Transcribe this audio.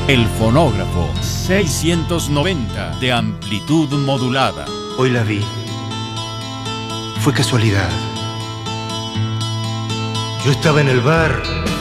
El fonógrafo 690 de amplitud modulada. Hoy la vi. Fue casualidad. Yo estaba en el bar